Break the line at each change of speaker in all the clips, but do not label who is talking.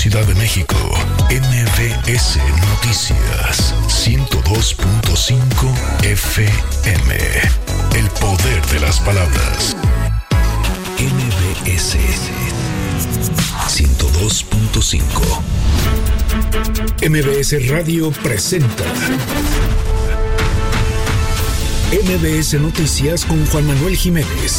Ciudad de México, MBS Noticias 102.5 FM. El poder de las palabras. MBS 102.5. MBS Radio presenta MBS Noticias con Juan Manuel Jiménez.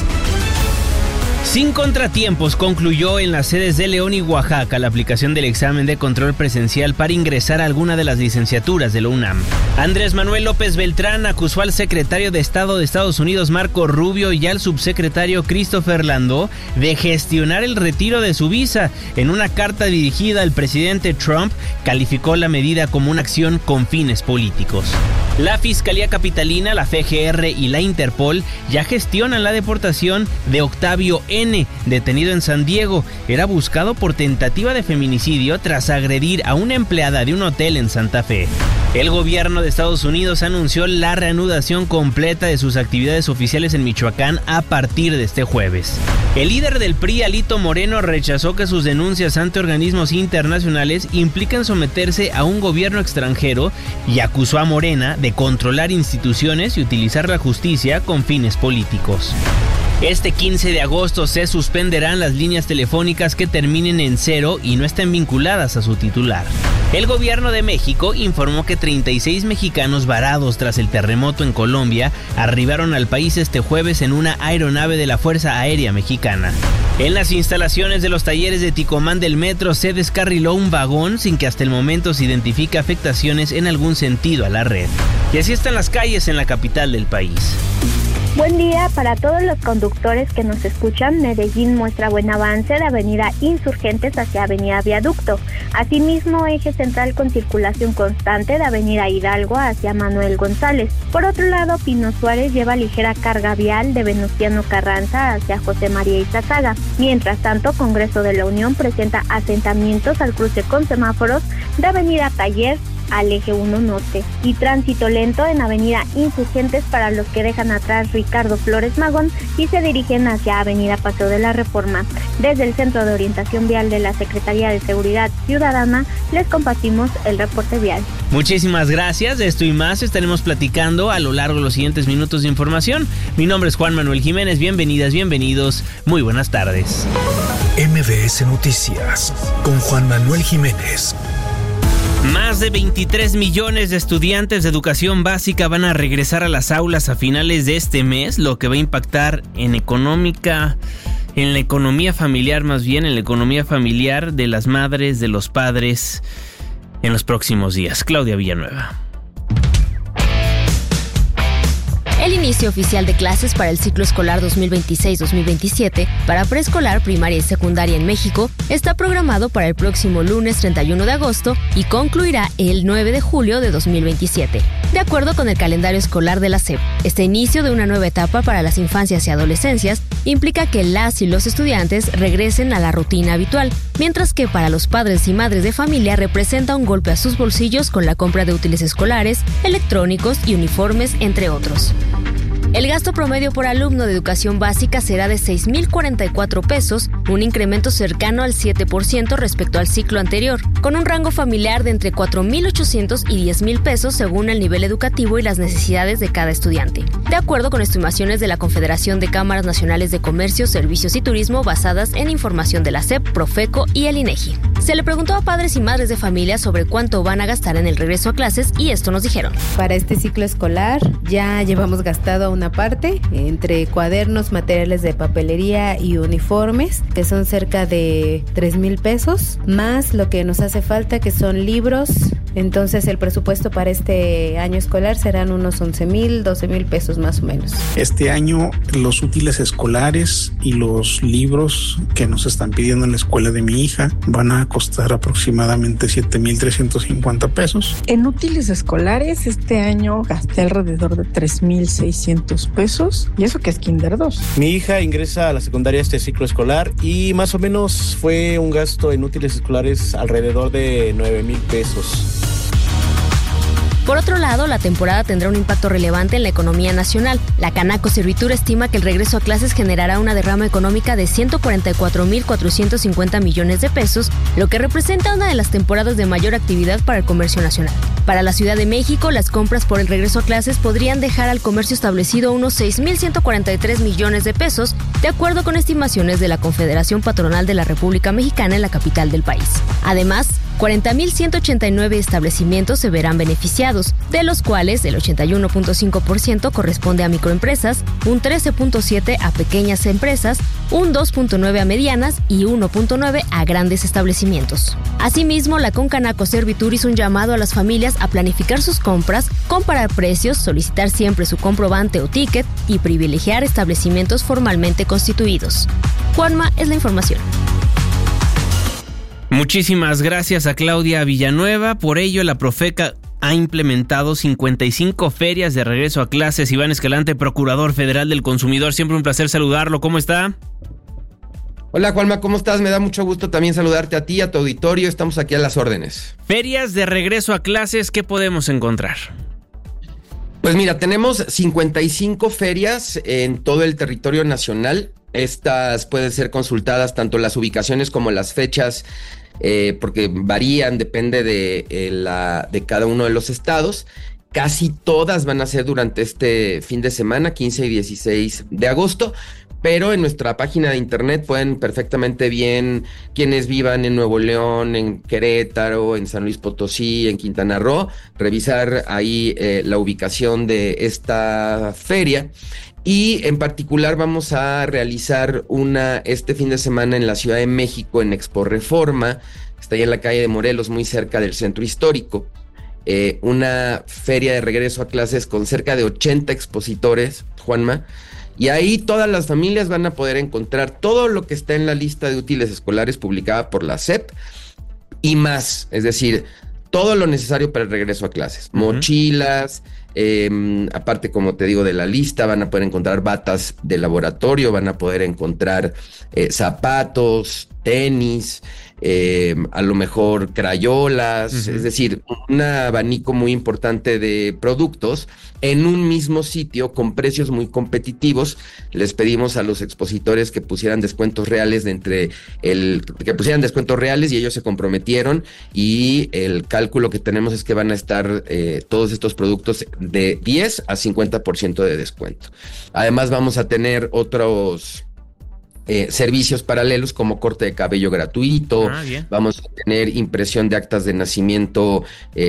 Sin contratiempos, concluyó en las sedes de León y Oaxaca la aplicación del examen de control presencial para ingresar a alguna de las licenciaturas de la UNAM. Andrés Manuel López Beltrán acusó al secretario de Estado de Estados Unidos, Marco Rubio, y al subsecretario Christopher Landó de gestionar el retiro de su visa. En una carta dirigida al presidente Trump, calificó la medida como una acción con fines políticos. La Fiscalía Capitalina, la FGR y la Interpol ya gestionan la deportación de Octavio N., detenido en San Diego. Era buscado por tentativa de feminicidio tras agredir a una empleada de un hotel en Santa Fe. El gobierno de Estados Unidos anunció la reanudación completa de sus actividades oficiales en Michoacán a partir de este jueves. El líder del PRI, Alito Moreno, rechazó que sus denuncias ante organismos internacionales implican someterse a un gobierno extranjero y acusó a Morena de controlar instituciones y utilizar la justicia con fines políticos. Este 15 de agosto se suspenderán las líneas telefónicas que terminen en 0 y no estén vinculadas a su titular. El gobierno de México informó que 36 mexicanos varados tras el terremoto en Colombia arribaron al país este jueves en una aeronave de la Fuerza Aérea Mexicana. En las instalaciones de los talleres de Ticomán del metro se descarriló un vagón sin que hasta el momento se identifique afectaciones en algún sentido a la red. Y así están las calles en la capital del país.
Buen día para todos los conductores que nos escuchan. Medellín muestra buen avance de Avenida Insurgentes hacia Avenida Viaducto. Asimismo, eje central con circulación constante de Avenida Hidalgo hacia Manuel González. Por otro lado, Pino Suárez lleva ligera carga vial de Venustiano Carranza hacia José María Izazaga. Mientras tanto, Congreso de la Unión presenta asentamientos al cruce con semáforos de Avenida Taller al eje 1 norte y tránsito lento en Avenida Insurgentes para los que dejan atrás Ricardo Flores Magón y se dirigen hacia Avenida Paseo de la Reforma. Desde el Centro de Orientación Vial de la Secretaría de Seguridad Ciudadana les compartimos el reporte vial.
Muchísimas gracias. De esto y más estaremos platicando a lo largo de los siguientes minutos de información. Mi nombre es Juan Manuel Jiménez. Bienvenidas, bienvenidos. Muy buenas tardes.
MBS Noticias con Juan Manuel Jiménez.
Más de 23 millones de estudiantes de educación básica van a regresar a las aulas a finales de este mes, lo que va a impactar en la economía familiar de las madres, de los padres en los próximos días. Claudia Villanueva.
El inicio oficial de clases para el ciclo escolar 2026-2027 para preescolar, primaria y secundaria en México está programado para el próximo lunes 31 de agosto y concluirá el 9 de julio de 2027. De acuerdo con el calendario escolar de la SEP, este inicio de una nueva etapa para las infancias y adolescencias implica que las y los estudiantes regresen a la rutina habitual, mientras que para los padres y madres de familia representa un golpe a sus bolsillos con la compra de útiles escolares, electrónicos y uniformes, entre otros. El gasto promedio por alumno de educación básica será de 6,044 pesos, un incremento cercano al 7% respecto al ciclo anterior, con un rango familiar de entre 4,800 y 10,000 pesos según el nivel educativo y las necesidades de cada estudiante. De acuerdo con estimaciones de la Confederación de Cámaras Nacionales de Comercio, Servicios y Turismo basadas en información de la SEP, Profeco y el INEGI. Se le preguntó a padres y madres de familia sobre cuánto van a gastar en el regreso a clases y esto nos dijeron.
Para este ciclo escolar ya llevamos gastado una parte entre cuadernos, materiales de papelería y uniformes, que son cerca de 3,000 pesos, más lo que nos hace falta, que son libros. Entonces el presupuesto para este año escolar serán unos 11,000, 12,000 pesos más o menos.
Este año los útiles escolares y los libros que nos están pidiendo en la escuela de mi hija van a costar aproximadamente 7,350 pesos.
En útiles escolares este año gasté alrededor de 3,600 pesos, y eso que es Kinder 2.
Mi hija ingresa a la secundaria este ciclo escolar y más o menos fue un gasto en útiles escolares alrededor de 9,000 pesos.
Por otro lado, la temporada tendrá un impacto relevante en la economía nacional. La Canaco Servitur estima que el regreso a clases generará una derrama económica de 144.450 millones de pesos, lo que representa una de las temporadas de mayor actividad para el comercio nacional. Para la Ciudad de México, las compras por el regreso a clases podrían dejar al comercio establecido unos 6.143 millones de pesos, de acuerdo con estimaciones de la Confederación Patronal de la República Mexicana en la capital del país. Además, 40.189 establecimientos se verán beneficiados, de los cuales el 81.5% corresponde a microempresas, un 13.7% a pequeñas empresas, un 2.9% a medianas y 1.9% a grandes establecimientos. Asimismo, la Concanaco Servitur hizo un llamado a las familias a planificar sus compras, comparar precios, solicitar siempre su comprobante o ticket y privilegiar establecimientos formalmente constituidos. Juanma, es la información.
Muchísimas gracias a Claudia Villanueva. Por ello, la Profeca ha implementado 55 ferias de regreso a clases. Iván Escalante, Procurador Federal del Consumidor, siempre un placer saludarlo. ¿Cómo está?
Hola Juanma, ¿cómo estás? Me da mucho gusto también saludarte a ti, a tu auditorio. Estamos aquí a las órdenes.
Ferias de regreso a clases, ¿qué podemos encontrar?
Pues mira, tenemos 55 ferias en todo el territorio nacional. Estas pueden ser consultadas tanto las ubicaciones como las fechas, porque varían, depende de cada uno de los estados. Casi todas van a ser durante este fin de semana, 15 y 16 de agosto, pero en nuestra página de internet pueden perfectamente bien quienes vivan en Nuevo León, en Querétaro, en San Luis Potosí, en Quintana Roo, revisar ahí la ubicación de esta feria. Y en particular vamos a realizar este fin de semana en la Ciudad de México, en Expo Reforma, está ahí en la calle de Morelos, muy cerca del centro histórico. Una feria de regreso a clases con cerca de 80 expositores, Juanma, y ahí todas las familias van a poder encontrar todo lo que está en la lista de útiles escolares publicada por la SEP y más, es decir, todo lo necesario para el regreso a clases, mochilas, aparte, como te digo, de la lista, van a poder encontrar batas de laboratorio, van a poder encontrar zapatos, tenis, a lo mejor crayolas, es decir, un abanico muy importante de productos en un mismo sitio con precios muy competitivos. Les pedimos a los expositores que pusieran descuentos reales y ellos se comprometieron, y el cálculo que tenemos es que van a estar todos estos productos de 10 a 50% de descuento. Además vamos a tener otros servicios paralelos como corte de cabello gratuito, vamos a tener impresión de actas de nacimiento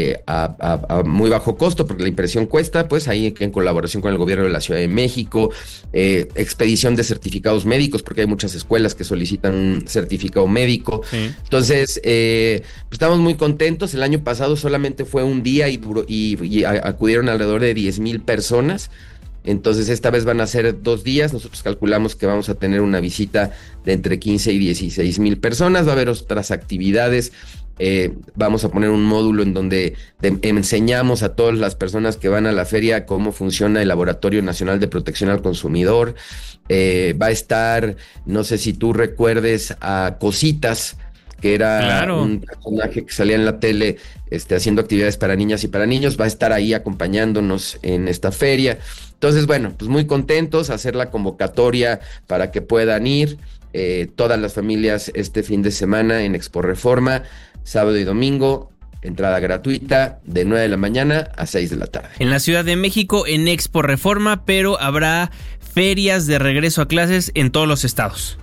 a muy bajo costo, porque la impresión cuesta, pues ahí en colaboración con el gobierno de la Ciudad de México, expedición de certificados médicos, porque hay muchas escuelas que solicitan un certificado médico. Entonces, pues estamos muy contentos. El año pasado solamente fue un día y acudieron alrededor de 10,000 personas. Entonces esta vez van a ser 2 días, nosotros calculamos que vamos a tener una visita de entre 15 y 16,000 personas, va a haber otras actividades, vamos a poner un módulo en donde enseñamos a todas las personas que van a la feria cómo funciona el Laboratorio Nacional de Protección al Consumidor. Va a estar, no sé si tú recuerdes a Cositas, que era un personaje que salía en la tele haciendo actividades para niñas y para niños, va a estar ahí acompañándonos en esta feria. Entonces, bueno, pues muy contentos, hacer la convocatoria para que puedan ir todas las familias este fin de semana en Expo Reforma, sábado y domingo, entrada gratuita de 9 de la mañana a 6 de la tarde.
En la Ciudad de México, en Expo Reforma, pero habrá ferias de regreso a clases en todos los estados.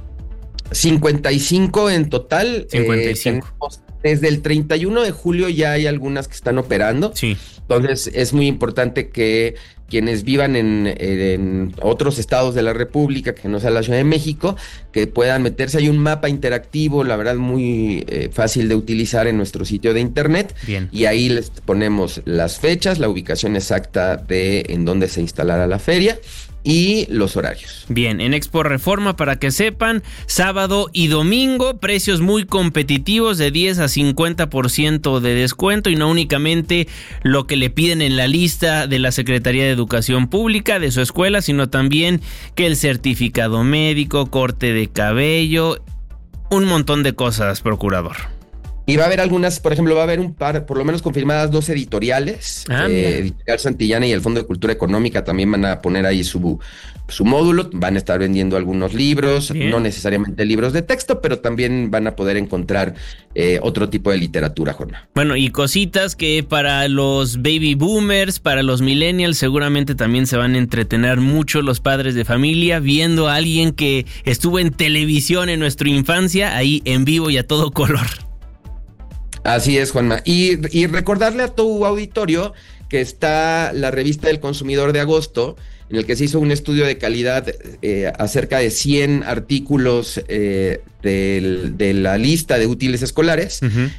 55 en total.
55.
Desde el 31 de julio ya hay algunas que están operando.
Sí.
Entonces es muy importante que quienes vivan en otros estados de la República, que no sea la Ciudad de México, que puedan meterse. Hay un mapa interactivo, la verdad muy fácil de utilizar en nuestro sitio de internet.
Bien.
Y ahí les ponemos las fechas, la ubicación exacta de en dónde se instalará la feria y los horarios.
Bien, en Expo Reforma, para que sepan, sábado y domingo, precios muy competitivos de 10 a 50% de descuento, y no únicamente lo que le piden en la lista de la Secretaría de Educación Pública de su escuela, sino también que el certificado médico, corte de cabello, un montón de cosas, procurador.
Y va a haber algunas, por ejemplo, va a haber un par, por lo menos confirmadas, 2 editoriales. Editorial Santillana y el Fondo de Cultura Económica también van a poner ahí su módulo. Van a estar vendiendo algunos libros, no necesariamente libros de texto, pero también van a poder encontrar otro tipo de literatura, Juanma.
Bueno, y cositas que para los baby boomers, para los millennials, seguramente también se van a entretener mucho los padres de familia viendo a alguien que estuvo en televisión en nuestra infancia, ahí en vivo y a todo color.
Así es, Juanma. Y recordarle a tu auditorio que está la revista del Consumidor de agosto, en el que se hizo un estudio de calidad acerca de 100 artículos de la lista de útiles escolares,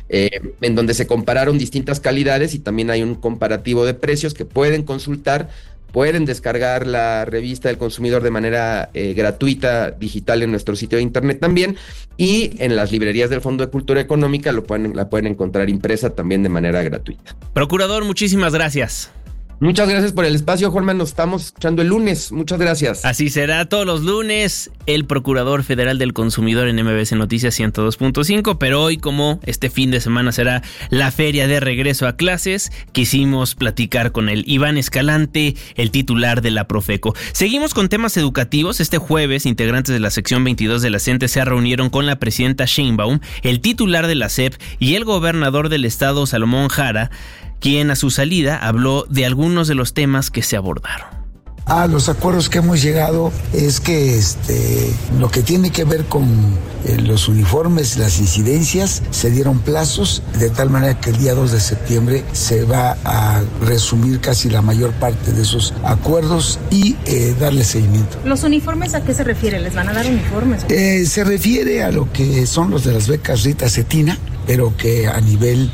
en donde se compararon distintas calidades y también hay un comparativo de precios que pueden consultar. Pueden descargar la revista del Consumidor de manera gratuita, digital, en nuestro sitio de internet también, y en las librerías del Fondo de Cultura Económica la pueden encontrar impresa también de manera gratuita.
Procurador, muchísimas gracias.
Muchas gracias por el espacio, Juanma. Nos estamos escuchando el lunes. Muchas gracias.
Así será todos los lunes, el Procurador Federal del Consumidor en MBS Noticias 102.5, pero hoy, como este fin de semana será la feria de regreso a clases, quisimos platicar con el Iván Escalante, el titular de la Profeco. Seguimos con temas educativos. Este jueves, integrantes de la sección 22 de la CENTE se reunieron con la presidenta Sheinbaum, el titular de la SEP y el gobernador del estado, Salomón Jara, quien a su salida habló de algunos de los temas que se abordaron.
A los acuerdos que hemos llegado es que lo que tiene que ver con los uniformes, las incidencias, se dieron plazos de tal manera que el día 2 de septiembre se va a resumir casi la mayor parte de esos acuerdos y darle seguimiento.
¿Los uniformes a qué se refiere? ¿Les van a dar uniformes?
Se refiere a lo que son los de las becas Rita Cetina, pero que a nivel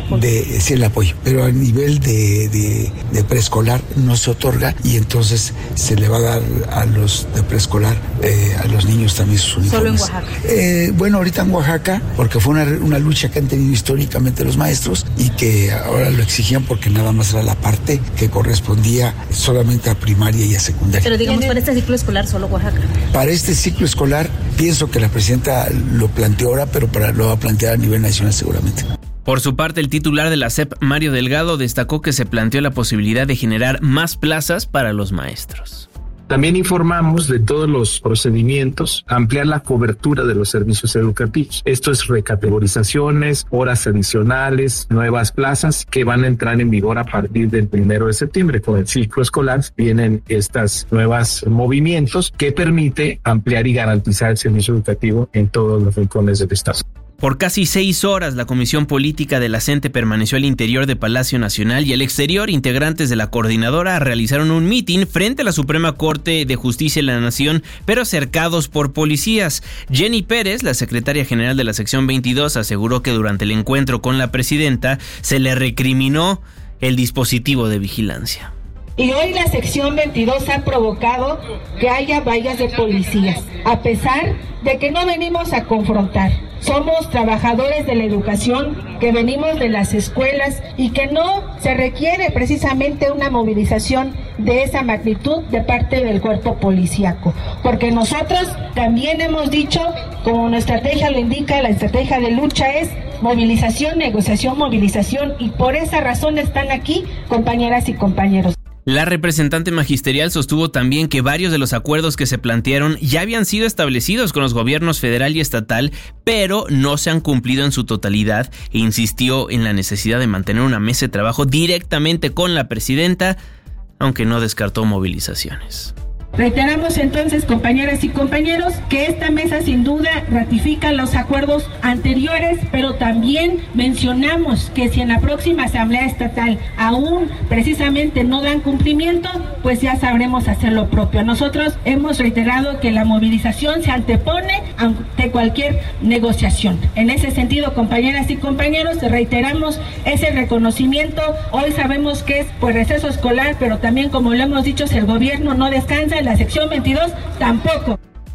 el apoyo, pero a nivel de preescolar no se otorga y entonces se le va a dar a los de preescolar, a los niños también sus uniformes.
¿Solo en Oaxaca?
Bueno, ahorita en Oaxaca, porque fue una lucha que han tenido históricamente los maestros y que ahora lo exigían porque nada más era la parte que correspondía solamente a primaria y a secundaria.
Pero digamos, para este ciclo escolar solo Oaxaca.
Para este ciclo escolar, pienso que la presidenta lo planteó ahora, pero lo va a plantear a nivel nacional seguramente.
Por su parte, el titular de la SEP, Mario Delgado, destacó que se planteó la posibilidad de generar más plazas para los maestros.
También informamos de todos los procedimientos, ampliar la cobertura de los servicios educativos. Esto es recategorizaciones, horas adicionales, nuevas plazas que van a entrar en vigor a partir del 1 de septiembre. Con el ciclo escolar vienen estas nuevas movimientos que permite ampliar y garantizar el servicio educativo en todos los rincones del estado.
Por casi 6 horas, la Comisión Política de la CENTE permaneció al interior de Palacio Nacional y al exterior, integrantes de la coordinadora realizaron un mitin frente a la Suprema Corte de Justicia de la Nación, pero cercados por policías. Jenny Pérez, la secretaria general de la sección 22, aseguró que durante el encuentro con la presidenta se le recriminó el dispositivo de vigilancia.
Y hoy la sección 22 ha provocado que haya vallas de policías, a pesar de que no venimos a confrontar. Somos trabajadores de la educación, que venimos de las escuelas y que no se requiere precisamente una movilización de esa magnitud de parte del cuerpo policíaco. Porque nosotros también hemos dicho, como nuestra estrategia lo indica, la estrategia de lucha es movilización, negociación, movilización, y por esa razón están aquí, compañeras y compañeros.
La representante magisterial sostuvo también que varios de los acuerdos que se plantearon ya habían sido establecidos con los gobiernos federal y estatal, pero no se han cumplido en su totalidad, e insistió en la necesidad de mantener una mesa de trabajo directamente con la presidenta, aunque no descartó movilizaciones.
Reiteramos entonces, compañeras y compañeros, que esta mesa sin duda ratifica los acuerdos anteriores, pero también mencionamos que si en la próxima Asamblea Estatal aún precisamente no dan cumplimiento, pues ya sabremos hacer lo propio. Nosotros hemos reiterado que la movilización se antepone ante cualquier negociación. En ese sentido, compañeras y compañeros, reiteramos ese reconocimiento. Hoy sabemos que es por receso escolar, pero también, como lo hemos dicho, si el gobierno no descansa, la sección 22 tampoco.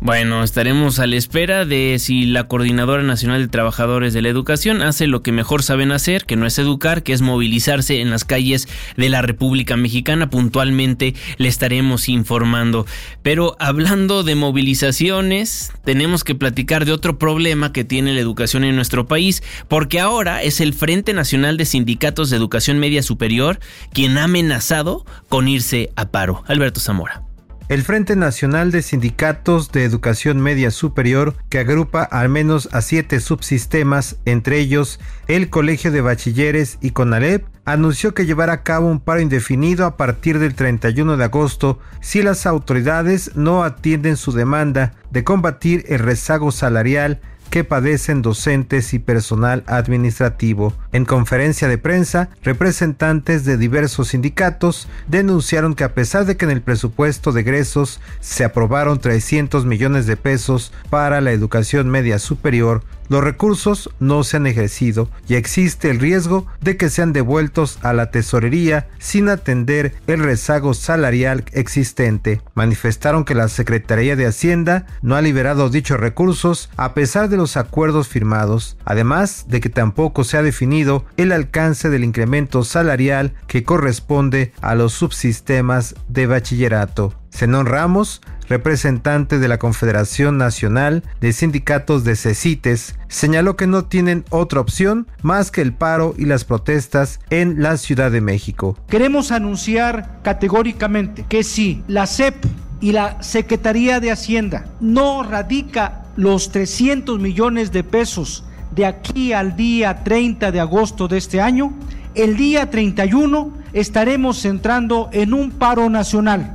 Bueno, estaremos a la espera de si la Coordinadora Nacional de Trabajadores de la Educación hace lo que mejor saben hacer, que no es educar, que es movilizarse en las calles de la República Mexicana. Puntualmente le estaremos informando. Pero hablando de movilizaciones, tenemos que platicar de otro problema que tiene la educación en nuestro país, porque ahora es el Frente Nacional de Sindicatos de Educación Media Superior quien ha amenazado con irse a paro. Alberto Zamora.
El Frente Nacional de Sindicatos de Educación Media Superior, que agrupa al menos a 7 subsistemas, entre ellos el Colegio de Bachilleres y CONALEP, anunció que llevará a cabo un paro indefinido a partir del 31 de agosto si las autoridades no atienden su demanda de combatir el rezago salarial que padecen docentes y personal administrativo. En conferencia de prensa, representantes de diversos sindicatos denunciaron que a pesar de que en el presupuesto de egresos se aprobaron 300 millones de pesos para la educación media superior, los recursos no se han ejercido y existe el riesgo de que sean devueltos a la tesorería sin atender el rezago salarial existente. Manifestaron que la Secretaría de Hacienda no ha liberado dichos recursos a pesar de los acuerdos firmados, además de que tampoco se ha definido el alcance del incremento salarial que corresponde a los subsistemas de bachillerato. Zenón Ramos, representante de la Confederación Nacional de Sindicatos de CECITES, señaló que no tienen otra opción más que el paro y las protestas en la Ciudad de México.
Queremos anunciar categóricamente que si la SEP y la Secretaría de Hacienda no radica los 300 millones de pesos de aquí al día 30 de agosto de este año, el día 31 estaremos entrando en un paro nacional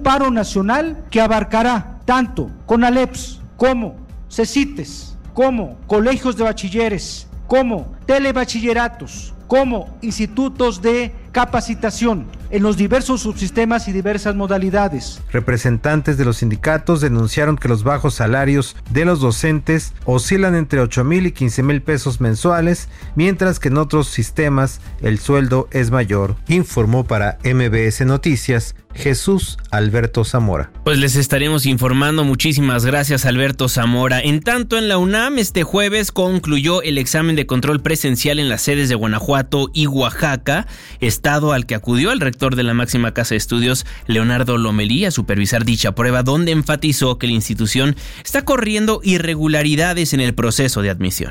que abarcará tanto CONALEPS como CECITES, como colegios de bachilleres, como telebachilleratos, como institutos de capacitación en los diversos subsistemas y diversas modalidades.
Representantes de los sindicatos denunciaron que los bajos salarios de los docentes oscilan entre 8,000 y 15,000 pesos mensuales, mientras que en otros sistemas el sueldo es mayor. Informó para MBS Noticias Jesús Alberto Zamora.
Pues les estaremos informando. Muchísimas gracias, Alberto Zamora. En tanto, en la UNAM este jueves concluyó el examen de control presencial en las sedes de Guanajuato y Oaxaca, estado al que acudió el rector de la máxima casa de estudios, Leonardo Lomelí, a supervisar dicha prueba, donde enfatizó que la institución está corriendo irregularidades en el proceso de admisión.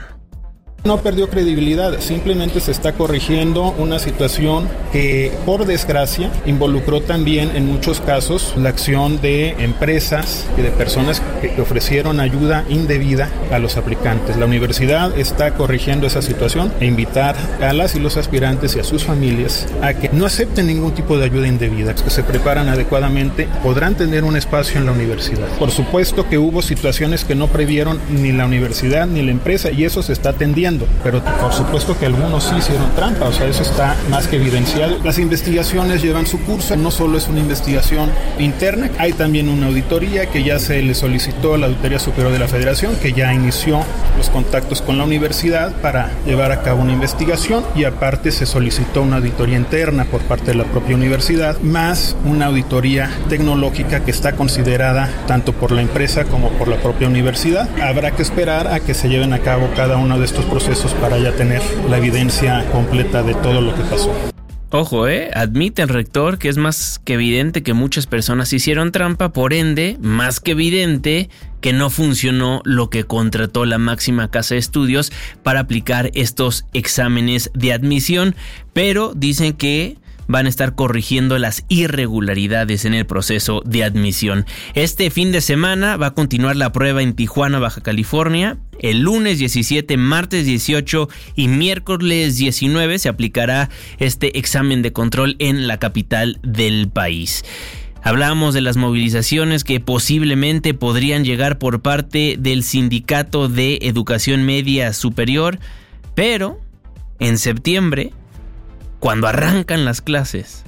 No perdió credibilidad, simplemente se está corrigiendo una situación que, por desgracia, involucró también en muchos casos la acción de empresas y de personas que ofrecieron ayuda indebida a los aplicantes. La universidad está corrigiendo esa situación e invitar a las y los aspirantes y a sus familias a que no acepten ningún tipo de ayuda indebida, que se preparan adecuadamente, podrán tener un espacio en la universidad. Por supuesto que hubo situaciones que no previeron ni la universidad ni la empresa y eso se está atendiendo. Pero por supuesto que algunos sí hicieron trampa, o sea, eso está más que evidenciado. Las investigaciones llevan su curso, no solo es una investigación interna, hay también una auditoría que ya se le solicitó a la Auditoría Superior de la Federación, que ya inició los contactos con la universidad para llevar a cabo una investigación y aparte se solicitó una auditoría interna por parte de la propia universidad, más una auditoría tecnológica que está considerada tanto por la empresa como por la propia universidad. Habrá que esperar a que se lleven a cabo cada uno de estos procesos para ya tener la evidencia completa de todo lo que pasó.
Ojo, admite el rector que es más que evidente que muchas personas hicieron trampa, por ende, más que evidente que no funcionó lo que contrató la máxima casa de estudios para aplicar estos exámenes de admisión, pero dicen que van a estar corrigiendo las irregularidades en el proceso de admisión. Este fin de semana va a continuar la prueba en Tijuana, Baja California. El lunes 17, martes 18 y miércoles 19 se aplicará este examen de control en la capital del país. Hablábamos de las movilizaciones que posiblemente podrían llegar por parte del Sindicato de Educación Media Superior, pero en septiembre, cuando arrancan las clases,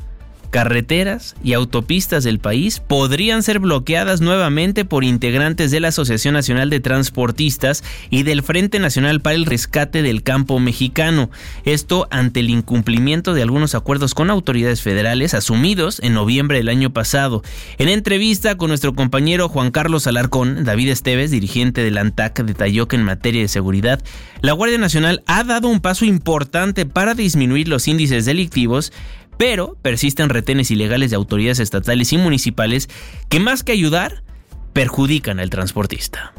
carreteras y autopistas del país podrían ser bloqueadas nuevamente por integrantes de la Asociación Nacional de Transportistas y del Frente Nacional para el Rescate del Campo Mexicano. Esto ante el incumplimiento de algunos acuerdos con autoridades federales asumidos en noviembre del año pasado. En entrevista con nuestro compañero Juan Carlos Alarcón, David Esteves, dirigente del ANTAC, detalló que en materia de seguridad, la Guardia Nacional ha dado un paso importante para disminuir los índices delictivos, pero persisten retenes ilegales de autoridades estatales y municipales que, más que ayudar, perjudican al transportista.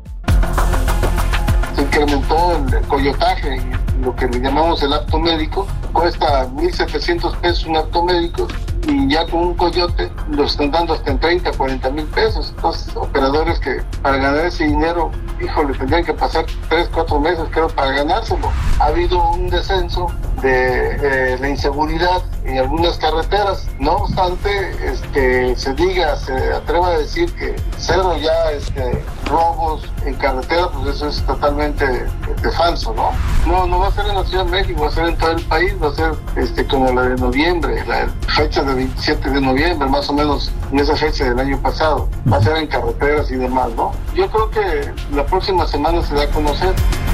Se incrementó el coyotaje, lo que le llamamos el acto médico. Cuesta 1,700 pesos un acto médico y ya con un coyote lo están dando hasta en 30, 40 mil pesos. Entonces, operadores que para ganar ese dinero, híjole, tendrían que pasar 3, 4 meses, creo, para ganárselo. Ha habido un descenso de la inseguridad en algunas carreteras. No obstante, se atreva a decir que cero ya robos en carretera, pues eso es totalmente falso, ¿no? No va a ser en la Ciudad de México, va a ser en todo el país, va a ser como la de noviembre, la fecha de 27 de noviembre, más o menos en esa fecha del año pasado. Va a ser en carreteras y demás, ¿no? Yo creo que la próxima semana se da a conocer.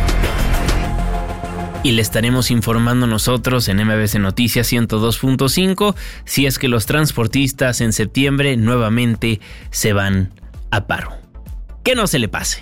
Y le estaremos informando nosotros en MBC Noticias 102.5 si es que los transportistas en septiembre nuevamente se van a paro. Que no se le pase.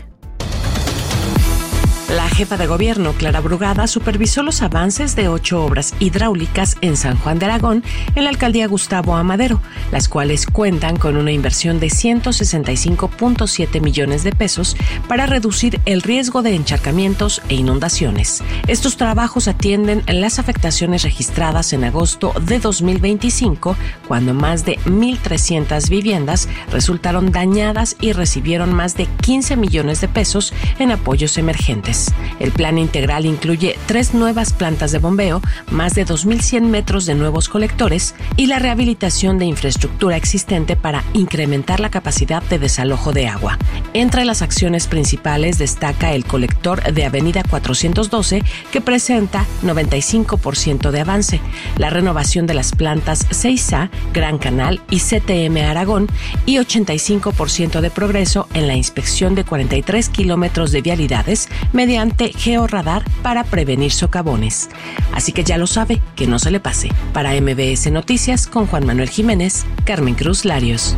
La jefa de gobierno, Clara Brugada, supervisó los avances de 8 obras hidráulicas en San Juan de Aragón, en la alcaldía Gustavo Amadero, las cuales cuentan con una inversión de 165.7 millones de pesos para reducir el riesgo de encharcamientos e inundaciones. Estos trabajos atienden las afectaciones registradas en agosto de 2025, cuando más de 1,300 viviendas resultaron dañadas y recibieron más de 15 millones de pesos en apoyos emergentes. El plan integral incluye 3 nuevas plantas de bombeo, más de 2.100 metros de nuevos colectores y la rehabilitación de infraestructura existente para incrementar la capacidad de desalojo de agua. Entre las acciones principales destaca el colector de Avenida 412, que presenta 95% de avance, la renovación de las plantas 6A, Gran Canal y CTM Aragón y 85% de progreso en la inspección de 43 kilómetros de vialidades mediante georradar para prevenir socavones. Así que ya lo sabe, que no se le pase. Para MBS Noticias, con Juan Manuel Jiménez, Carmen Cruz Larios.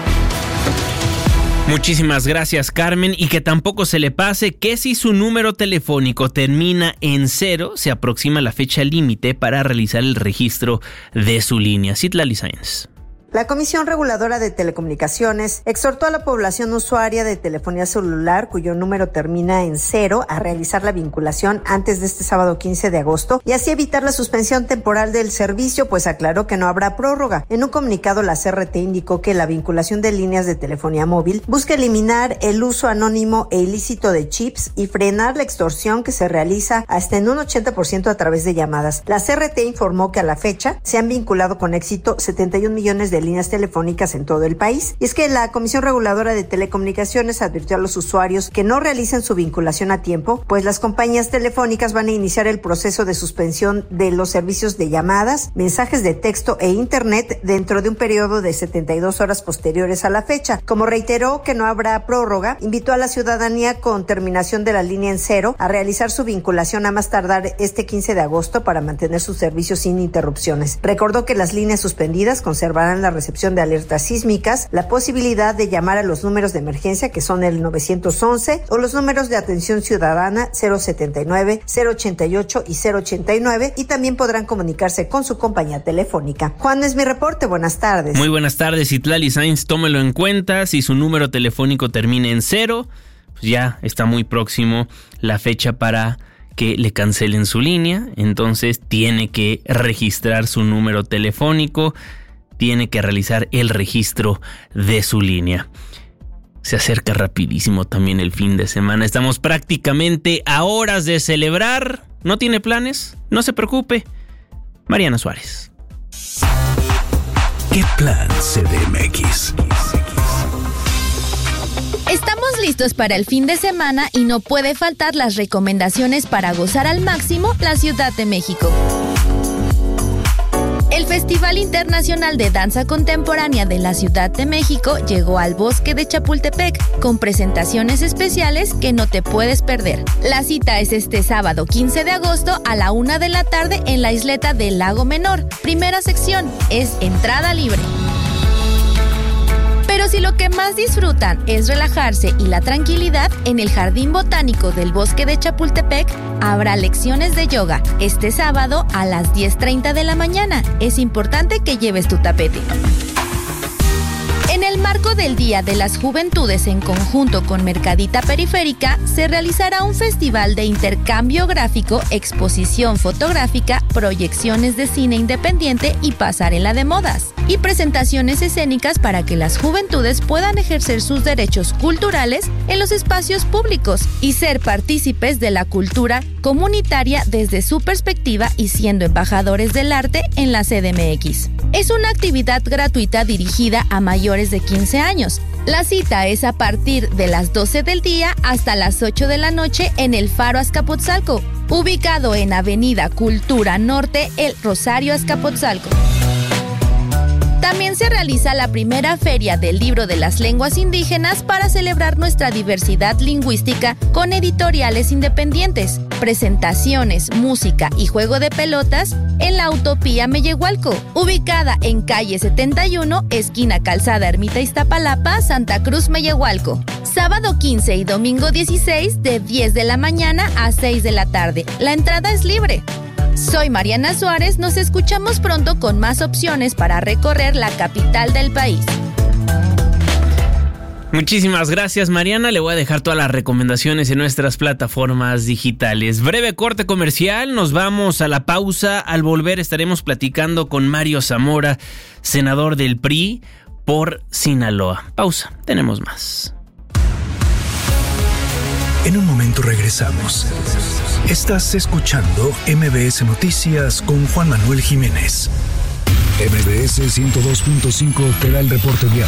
Muchísimas gracias, Carmen, y que tampoco se le pase que si su número telefónico termina en 0, se aproxima la fecha límite para realizar el registro de su línea. Citlali Sáenz.
La Comisión Reguladora de Telecomunicaciones exhortó a la población usuaria de telefonía celular cuyo número termina en 0 a realizar la vinculación antes de este sábado 15 de agosto y así evitar la suspensión temporal del servicio, pues aclaró que no habrá prórroga. En un comunicado, la CRT indicó que la vinculación de líneas de telefonía móvil busca eliminar el uso anónimo e ilícito de chips y frenar la extorsión que se realiza hasta en un 80% a través de llamadas. La CRT informó que a la fecha se han vinculado con éxito 71 millones de líneas telefónicas en todo el país. Y es que la Comisión Reguladora de Telecomunicaciones advirtió a los usuarios que no realicen su vinculación a tiempo, pues las compañías telefónicas van a iniciar el proceso de suspensión de los servicios de llamadas, mensajes de texto e internet dentro de un periodo de 72 horas posteriores a la fecha. Como reiteró que no habrá prórroga, invitó a la ciudadanía con terminación de la línea en 0 a realizar su vinculación a más tardar este 15 de agosto para mantener sus servicios sin interrupciones. Recordó que las líneas suspendidas conservarán la recepción de alertas sísmicas, la posibilidad de llamar a los números de emergencia que son el 911 o los números de atención ciudadana 079, 088 y 089 y también podrán comunicarse con su compañía telefónica. Juan, es mi reporte, buenas tardes.
Muy buenas tardes, Citlali Sáenz, tómelo en cuenta, si su número telefónico termina en 0, pues ya está muy próximo la fecha para que le cancelen su línea, entonces tiene que registrar su número telefónico, tiene que realizar el registro de su línea. Se acerca rapidísimo también el fin de semana. Estamos prácticamente a horas de celebrar. ¿No tiene planes? No se preocupe. Mariana Suárez.
¿Qué plan CDMX?
Estamos listos para el fin de semana y no puede faltar las recomendaciones para gozar al máximo la Ciudad de México. El Festival Internacional de Danza Contemporánea de la Ciudad de México llegó al Bosque de Chapultepec con presentaciones especiales que no te puedes perder. La cita es este sábado 15 de agosto a la 1 de la tarde en la isleta del Lago Menor. Primera sección, es entrada libre. Pero si lo que más disfrutan es relajarse y la tranquilidad, en el Jardín Botánico del Bosque de Chapultepec habrá lecciones de yoga este sábado a las 10:30 de la mañana. Es importante que lleves tu tapete. En el marco del Día de las Juventudes, en conjunto con Mercadita Periférica, se realizará un festival de intercambio gráfico, exposición fotográfica, proyecciones de cine independiente y pasarela de modas, y presentaciones escénicas para que las juventudes puedan ejercer sus derechos culturales en los espacios públicos y ser partícipes de la cultura comunitaria desde su perspectiva y siendo embajadores del arte en la CDMX. Es una actividad gratuita dirigida a mayores de 15 años. La cita es a partir de las 12 del día hasta las 8 de la noche en el Faro Azcapotzalco, ubicado en Avenida Cultura Norte, El Rosario, Azcapotzalco. También se realiza la primera feria del libro de las lenguas indígenas para celebrar nuestra diversidad lingüística con editoriales independientes, presentaciones, música y juego de pelotas en la Utopía Mellehualco, ubicada en calle 71, esquina Calzada Ermita Iztapalapa, Santa Cruz, Mellehualco. Sábado 15 y domingo 16 de 10 de la mañana a 6 de la tarde. La entrada es libre. Soy Mariana Suárez, nos escuchamos pronto con más opciones para recorrer la capital del país.
Muchísimas gracias, Mariana. Le voy a dejar todas las recomendaciones en nuestras plataformas digitales. Breve corte comercial, nos vamos a la pausa. Al volver estaremos platicando con Mario Zamora, senador del PRI por Sinaloa. Pausa, tenemos más.
En un momento regresamos. Estás escuchando MBS Noticias con Juan Manuel Jiménez. MBS 102.5 te da el reporte vial.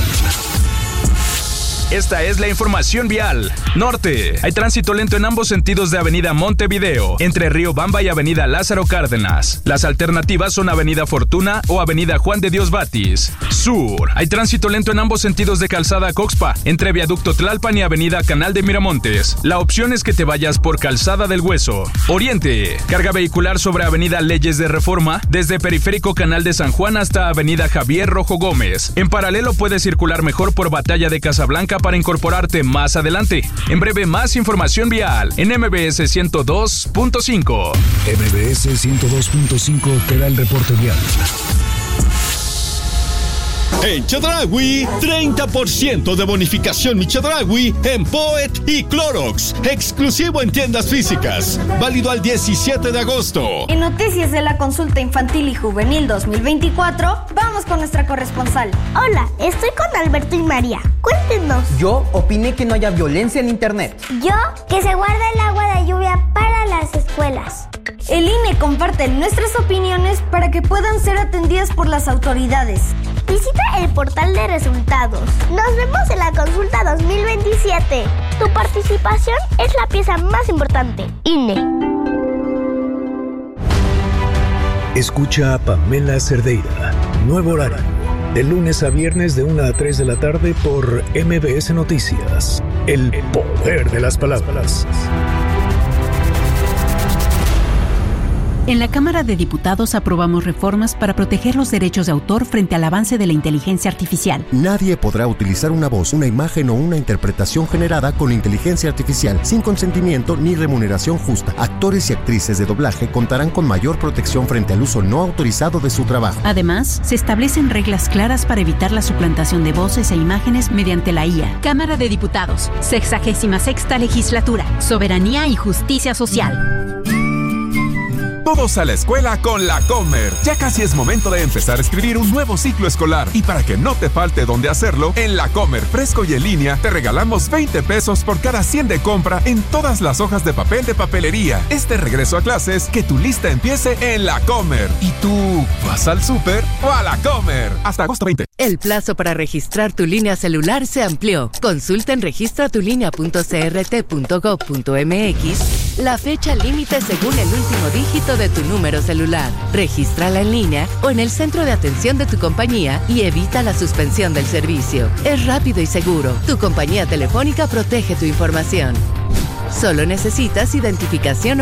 Esta es la información vial. Norte. Hay tránsito lento en ambos sentidos de Avenida Montevideo, entre Río Bamba y Avenida Lázaro Cárdenas. Las alternativas son Avenida Fortuna o Avenida Juan de Dios Batis. Sur. Hay tránsito lento en ambos sentidos de Calzada Coxpa, entre Viaducto Tlalpan y Avenida Canal de Miramontes. La opción es que te vayas por Calzada del Hueso. Oriente. Carga vehicular sobre Avenida Leyes de Reforma, desde Periférico Canal de San Juan hasta Avenida Javier Rojo Gómez. En paralelo puedes circular mejor por Batalla de Casablanca para incorporarte más adelante. En breve, más información vial en MBS 102.5.
MBS 102.5 te da el reporte vial.
En Chedraui, 30% de bonificación Mi Chedraui en Poet y Clorox. Exclusivo en tiendas físicas. Válido al 17 de agosto.
En noticias de la consulta infantil y juvenil 2024, vamos con nuestra corresponsal.
Hola, estoy con Alberto y María. Cuéntenos.
Yo opiné que no haya violencia en internet.
Yo, que se guarda el agua de lluvia para las escuelas.
El INE comparte nuestras opiniones para que puedan ser atendidas por las autoridades.
Visita el portal de resultados. Nos vemos en la consulta 2027. Tu participación es la pieza más importante. INE.
Escucha a Pamela Cerdeira. Nuevo horario. De lunes a viernes de 1 a 3 de la tarde por MBS Noticias. El poder de las palabras.
En la Cámara de Diputados aprobamos reformas para proteger los derechos de autor frente al avance de la inteligencia artificial.
Nadie podrá utilizar una voz, una imagen o una interpretación generada con inteligencia artificial sin consentimiento ni remuneración justa. Actores y actrices de doblaje contarán con mayor protección frente al uso no autorizado de su trabajo.
Además, se establecen reglas claras para evitar la suplantación de voces e imágenes mediante la IA. Cámara de Diputados, 66ª Legislatura, Soberanía y Justicia Social.
Todos a la escuela con la Comer. Ya casi es momento de empezar a escribir un nuevo ciclo escolar. Y para que no te falte dónde hacerlo, en la Comer fresco y en línea te regalamos 20 pesos por cada 100 de compra en todas las hojas de papel de papelería. Este regreso a clases, que tu lista empiece en la Comer. ¿Y tú vas al súper o a la Comer? Hasta agosto 20.
El plazo para registrar tu línea celular se amplió. Consulta en registratulinea.crt.gov.mx la fecha límite según el último dígito de de tu número celular. Regístrala en línea o en el centro de atención de tu compañía y evita la suspensión del servicio. Es rápido y seguro. Tu compañía telefónica protege tu información. Solo necesitas identificación